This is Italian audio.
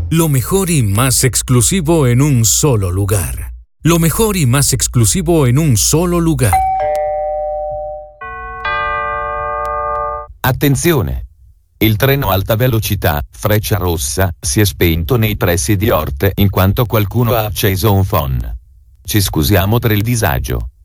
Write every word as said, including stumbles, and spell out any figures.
Lo mejor y más exclusivo en un solo lugar. Lo mejor y más exclusivo en un solo lugar. Attenzione! Il treno alta velocità, Frecciarossa, si è spento nei pressi di Orte in quanto qualcuno ha acceso un phon. Ci scusiamo per il disagio.